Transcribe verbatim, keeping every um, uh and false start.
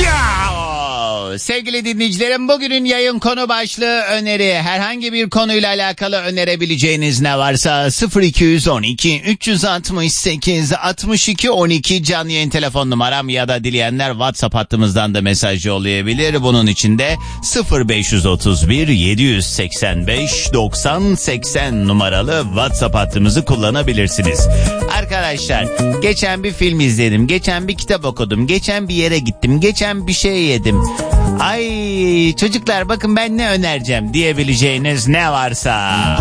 Sevgili dinleyicilerim, bugünün yayın konu başlığı öneri. Herhangi bir konuyla alakalı önerebileceğiniz ne varsa sıfır iki on iki üç altı sekiz altmış iki on iki canlı yayın telefon numaram ya da dileyenler WhatsApp hattımızdan da mesaj yollayabilir. Bunun için de sıfır beş otuz bir yedi seksen beş doksan seksen numaralı WhatsApp hattımızı kullanabilirsiniz. Arkadaşlar, geçen bir film izledim, geçen bir kitap okudum, geçen bir yere gittim, geçen bir şey yedim. Ay çocuklar, bakın ben ne önereceğim diyebileceğiniz ne varsa.